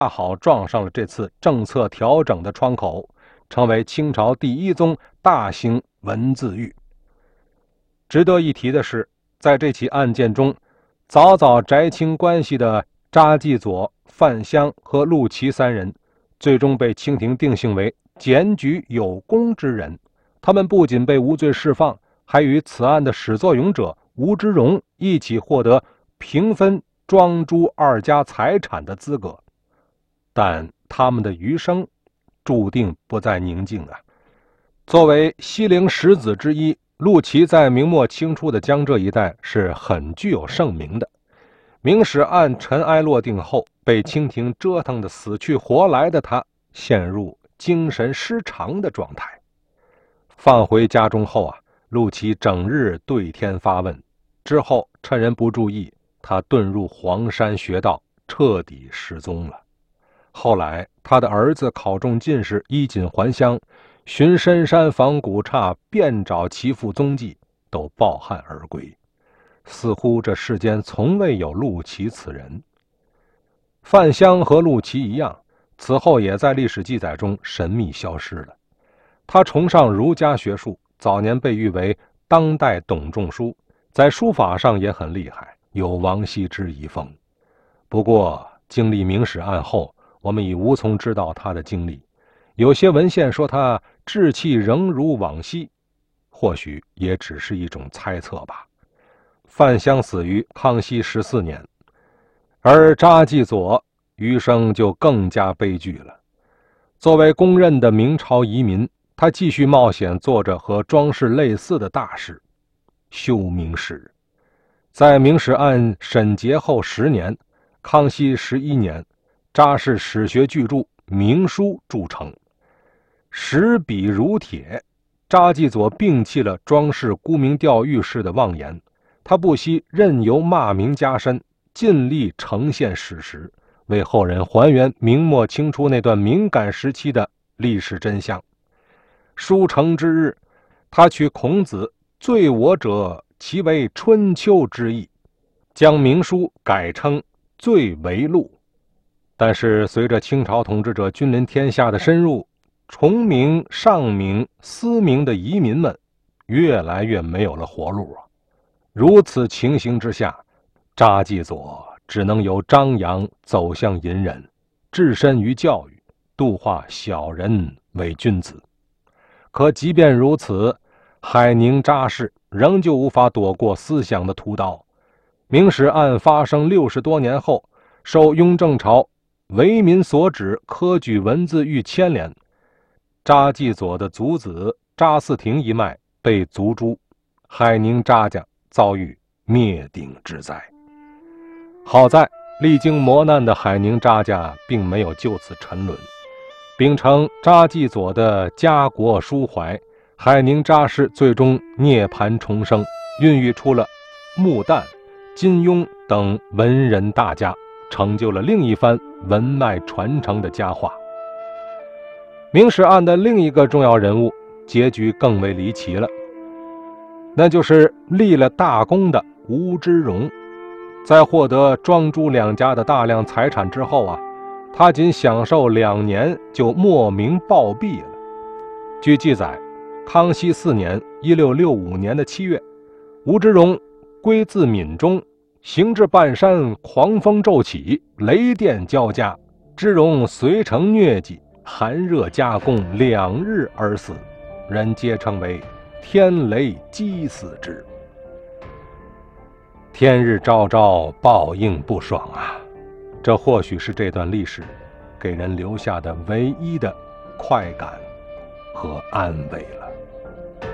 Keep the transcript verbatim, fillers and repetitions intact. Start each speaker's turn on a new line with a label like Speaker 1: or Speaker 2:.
Speaker 1: 恰好撞上了这次政策调整的窗口，成为清朝第一宗大型文字狱。值得一提的是，在这起案件中，早早摘清关系的查继佐、范香和陆琪三人，最终被清廷定性为检举有功之人。他们不仅被无罪释放，还与此案的始作俑者吴芝荣一起获得平分庄朱二家财产的资格。但他们的余生注定不再宁静啊！作为西陵十子之一，陆琪在明末清初的江浙一带是很具有盛名的。明史案尘埃落定后，被清廷折腾得死去活来的他，陷入精神失常的状态。放回家中后啊，陆琪整日对天发问，之后趁人不注意，他遁入黄山学道，彻底失踪了。后来他的儿子考中进士，衣锦还乡，寻深山访古刹，遍找其父踪迹，都抱憾而归。似乎这世间从未有陆琪此人。范香和陆琪一样，此后也在历史记载中神秘消失了。他崇尚儒家学术，早年被誉为当代董仲舒，在书法上也很厉害，有王羲之遗风。不过经历明史案后，我们已无从知道他的经历。有些文献说他志气仍如往昔，或许也只是一种猜测吧。范香死于康熙十四年，而查继佐余生就更加悲剧了。作为公认的明朝遗民，他继续冒险做着和庄氏类似的大事，修明史。在明史案审结后十年，康熙十一年，查氏史学巨著《明书》著成，史笔如铁。查继佐摒弃了庄氏沽名钓誉式的妄言，他不惜任由骂名加深，尽力呈现史实，为后人还原明末清初那段敏感时期的历史真相。书成之日，他取孔子罪我者其为春秋之意，将明书改称罪为录。但是随着清朝统治者君临天下的深入，崇明、尚明、思明的遗民们越来越没有了活路啊！如此情形之下，查继佐只能由张扬走向隐忍，置身于教育，度化小人为君子。可即便如此，海宁查氏仍旧无法躲过思想的屠刀。明史案发生六十多年后，受雍正朝为民所指科举文字狱牵连，查继佐的族子查嗣庭一脉被族诛，海宁查家遭遇灭顶之灾。好在历经磨难的海宁查家并没有就此沉沦，秉承查继佐的家国抒怀，海宁查氏最终涅槃重生，孕育出了穆旦、金庸等文人大家，成就了另一番文脉传承的佳话。明史案的另一个重要人物结局更为离奇了，那就是立了大功的吴芝荣。在获得庄朱两家的大量财产之后啊，他仅享受两年就莫名暴毙了。据记载，康熙四年一六六五年的七月，吴芝荣归自闽中，行至半山，狂风骤起，雷电交加，芝荣随成疟疾，寒热加攻，两日而死，人皆称为天雷击死之。天日昭昭，报应不爽啊！这或许是这段历史给人留下的唯一的快感和安慰了。